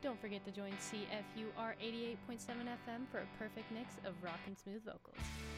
Don't forget to join CFUR 88.7 FM for a perfect mix of rock and smooth vocals.